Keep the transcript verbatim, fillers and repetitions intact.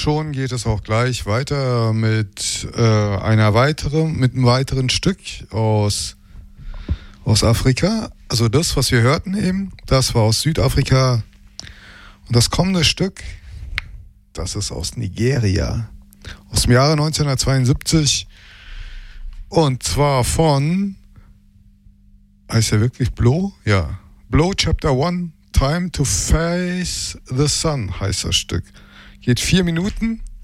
schon geht es auch gleich weiter mit äh, einer weiteren, mit einem weiteren Stück aus, aus Afrika. Also das, was wir hörten eben, das war aus Südafrika. Und das kommende Stück, das ist aus Nigeria. Aus dem Jahre neunzehnhundertzweiundsiebzig. Und zwar von, heißt er wirklich Blow? Ja. Blow Chapter One, Time to Face the Sun heißt das Stück. Geht vier Minuten